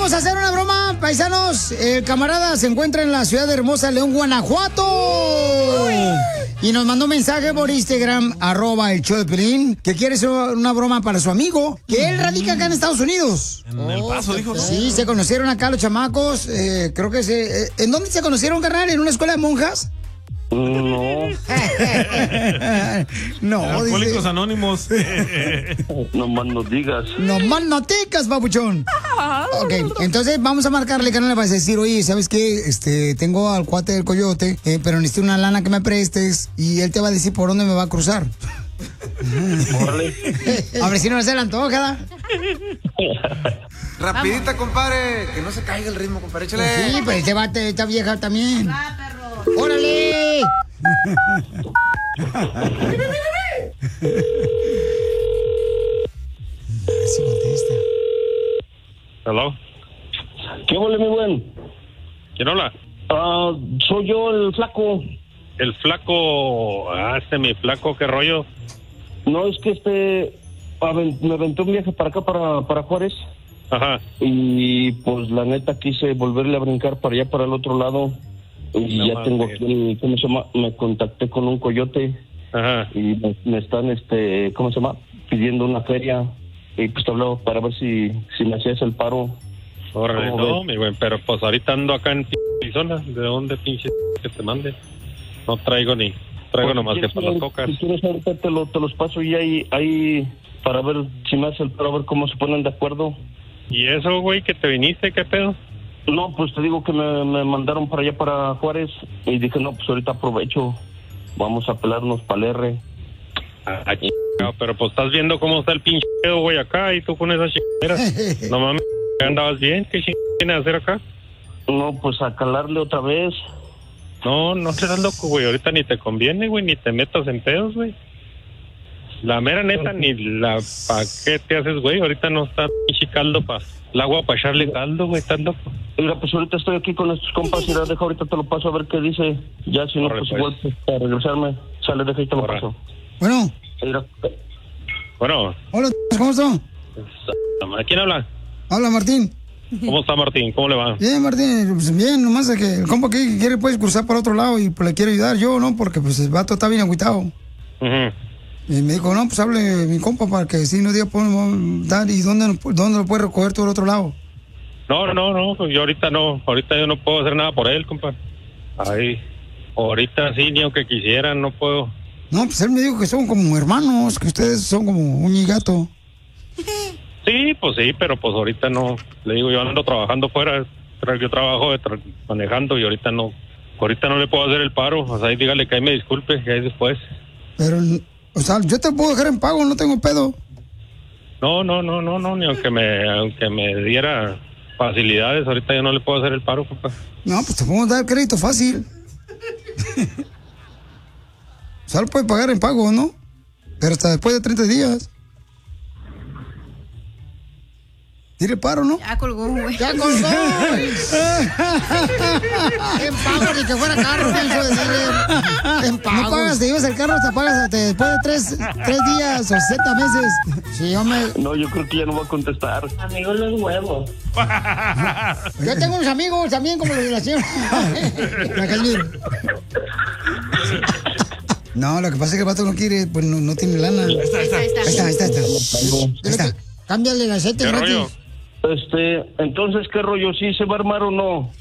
Vamos a hacer una broma, paisanos. El camarada se encuentra en la ciudad hermosa de León, Guanajuato. Y nos mandó un mensaje por Instagram, @el-show-de-Piolín, que quiere hacer una broma para su amigo, que él radica acá en Estados Unidos. En El Paso, dijo, ¿no? Sí, se conocieron acá los chamacos. Creo que ¿en dónde se conocieron, carnal? ¿En una escuela de monjas? No. No, Alcohólicos Anónimos. No más no digas. No más no ticas, papuchón. Ok, entonces vamos a marcarle, carnal, le vas a decir, oye, ¿sabes qué? Tengo al cuate del coyote, pero necesito una lana que me prestes, y él te va a decir por dónde me va a cruzar. Órale. A ver si no se le antoja, ¿da? Rapidita, compadre. Que no se caiga el ritmo, compadre. Échale. Sí, pero este bate, esta vieja también. ¡Órale! A ver si contesta. Hello. ¿Qué huele, mi buen? ¿Quién habla? Soy yo, el flaco. El flaco. Mi flaco, ¿qué rollo? No, es que me aventé un viaje para acá, para Juárez. Ajá. Y pues la neta quise volverle a brincar para allá, para el otro lado. Y No ya mames. tengo aquí, ¿cómo se llama? Me contacté con un coyote. Ajá. Y me están, ¿cómo se llama? Pidiendo una feria. Y pues te hablaba para ver si me hacías el paro. Órale, ¿Cómo no, ves? mi buen, pero pues ahorita ando acá en Arizona. ¿De dónde pinche que te mande? No traigo nomás que para las cocas. Si quieres ahorita te los paso y ahí para ver si me hace el paro, a ver cómo se ponen de acuerdo. ¿Y eso, güey, que te viniste? ¿Qué pedo? No, pues te digo que me mandaron para allá, para Juárez, y dije, no, pues ahorita aprovecho, vamos a pelarnos para el R. Chingado, pero pues estás viendo cómo está el pinche pedo, güey, acá, y tú con esas chingaderas. No mames, ¿andabas bien? ¿Qué chingaderas tienes a hacer acá? No, pues a calarle otra vez. No serás loco, güey, ahorita ni te conviene, güey, ni te metas en pedos, güey. La mera neta, ni la pa' qué te haces, güey, ahorita no está pinche caldo el agua para echarle caldo, güey, estás loco. Mira, pues ahorita estoy aquí con estos compas y la dejo, ahorita te lo paso a ver qué dice. Ya, si no, Corre, pues pues. igual, pues, para regresarme, sale, deja y te lo Corre. paso. Bueno, Mira, Bueno, hola, ¿cómo estás? ¿quién habla? Habla Martín. ¿Cómo está Martín? ¿Cómo le va? Bien, Martín, pues bien, nomás de que el compa que quiere pues cruzar para otro lado y pues le quiero ayudar yo, ¿no? Porque pues el vato está bien agüitado. Ujú. Y me dijo, no, pues hable mi compa para que si no diga podemos dar y dónde lo puede recoger todo el otro lado. No, pues yo ahorita yo no puedo hacer nada por él, compa. Ahí, ahorita sí, ni aunque quisiera, no puedo. No, pues él me dijo que son como hermanos, que ustedes son como un y gato. Sí, pero pues ahorita no. Le digo, yo ando trabajando fuera, yo trabajo manejando y ahorita no le puedo hacer el paro. O sea, ahí dígale que ahí me disculpe, que ahí después. Pero, o sea, yo te puedo dejar en pago, no tengo pedo. No, ni aunque me diera facilidades, ahorita yo no le puedo hacer el paro, compa. No, pues te podemos dar crédito fácil. O sea, lo puede pagar en pago, ¿no? Pero hasta después de 30 días. Tire paro, ¿no? Ya colgó, güey. ¡Ya colgó! En pago, ni que fuera carro, pienso decirle. En pago. No pagas, te llevas el carro, te pagas hasta después de 3 días o 60 meses. Sí, hombre. no, yo creo que ya no va a contestar. Amigo, los huevos. Yo tengo unos amigos también como los de la señora. La Casimiro. No, lo que pasa es que el vato no quiere, pues no tiene lana. Ahí está. Cámbiale el aceite ¿Qué gratis. rollo? Entonces, ¿qué rollo? ¿Sí se va a armar o no?